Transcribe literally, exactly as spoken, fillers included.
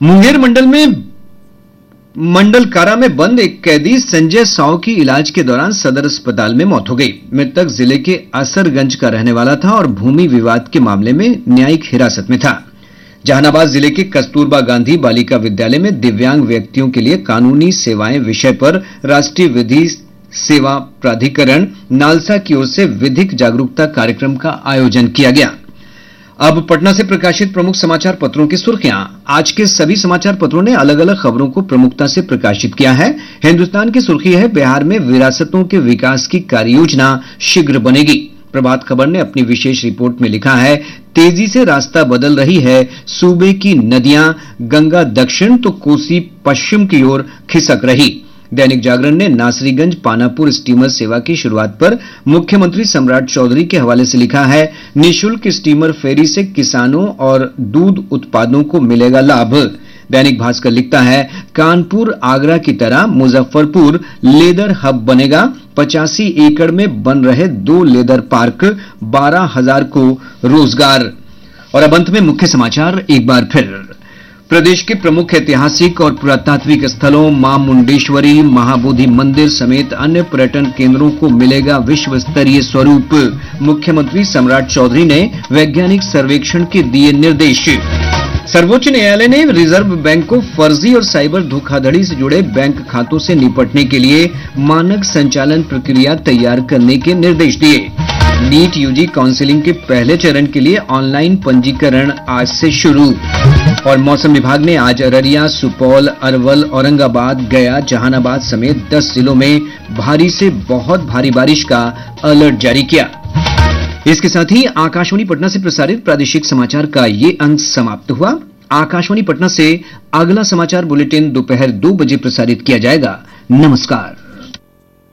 मुंगेर मंडल में मंडल कारा में बंद एक कैदी संजय साव की इलाज के दौरान सदर अस्पताल में मौत हो गई। मृतक जिले के असरगंज का रहने वाला था और भूमि विवाद के मामले में न्यायिक हिरासत में था। जहानाबाद जिले के कस्तूरबा गांधी बालिका विद्यालय में दिव्यांग व्यक्तियों के लिए कानूनी सेवाएं विषय पर राष्ट्रीय विधि सेवा प्राधिकरण नालसा की ओर से विधिक जागरूकता कार्यक्रम का आयोजन किया गया। अब पटना से प्रकाशित प्रमुख समाचार पत्रों की सुर्खियां। आज के सभी समाचार पत्रों ने अलग अलग खबरों को प्रमुखता से प्रकाशित किया है। हिन्दुस्तान की सुर्खी है, बिहार में विरासतों के विकास की कार्ययोजना शीघ्र बनेगी। प्रभात खबर ने अपनी विशेष रिपोर्ट में लिखा है, तेजी से रास्ता बदल रही है सूबे की नदियां, गंगा दक्षिण तो कोसी पश्चिम की ओर खिसक रही। दैनिक जागरण ने नासरीगंज पानापुर स्टीमर सेवा की शुरुआत पर मुख्यमंत्री सम्राट चौधरी के हवाले से लिखा है, निःशुल्क स्टीमर फेरी से किसानों और दूध उत्पादों को मिलेगा लाभ। दैनिक भास्कर लिखता है, कानपुर आगरा की तरह मुजफ्फरपुर लेदर हब बनेगा। पचासी एकड़ में बन रहे दो लेदर पार्क, बारह हजार को रोजगार। और अब अंत में मुख्य समाचार एक बार फिर। प्रदेश के प्रमुख ऐतिहासिक और पुरातात्विक स्थलों मां मुंडेश्वरी, महाबोधि मंदिर समेत अन्य पर्यटन केंद्रों को मिलेगा विश्व स्तरीय स्वरूप। मुख्यमंत्री सम्राट चौधरी ने वैज्ञानिक सर्वेक्षण के दिए निर्देश। सर्वोच्च न्यायालय ने रिजर्व बैंक को फर्जी और साइबर धोखाधड़ी से जुड़े बैंक खातों से निपटने के लिए मानक संचालन प्रक्रिया तैयार करने के निर्देश दिए। नीट यूजी काउंसिलिंग के पहले चरण के लिए ऑनलाइन पंजीकरण आज से शुरू। और मौसम विभाग ने आज अररिया, सुपौल, अरवल, औरंगाबाद, गया, जहानाबाद समेत दस जिलों में भारी से बहुत भारी बारिश का अलर्ट जारी किया। इसके साथ ही आकाशवाणी पटना से प्रसारित प्रादेशिक समाचार का ये अंक समाप्त हुआ। आकाशवाणी पटना से अगला समाचार बुलेटिन दोपहर दो बजे प्रसारित किया जाएगा। नमस्कार।